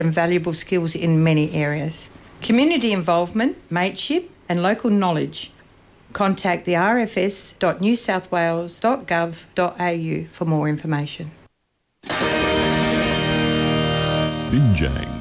and valuable skills in many areas. Community involvement, mateship and local knowledge. Contact the rfs.newsouthwales.gov.au for more information. Binjang